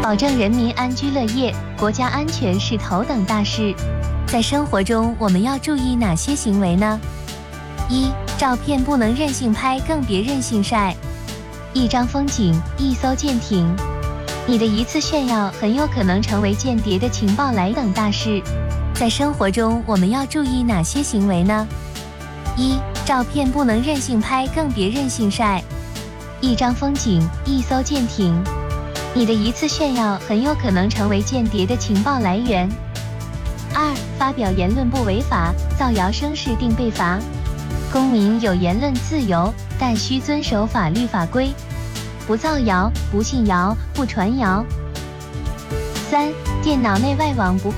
保证人民安居乐业，国家安全是头等大事。在生活中，我们要注意哪些行为呢？一、照片不能任性拍，更别任性晒。一张风景，一艘舰艇，你的一次炫耀很有可能成为间谍的情报来等大事。在生活中，我们要注意哪些行为呢？一、照片不能任性拍，更别任性晒。一张风景，一艘舰艇，你的一次炫耀很有可能成为间谍的情报来源。二、发表言论不违法，造谣生事定被罚。公民有言论自由，但需遵守法律法规，不造谣，不信谣，不传谣。三、电脑内外网不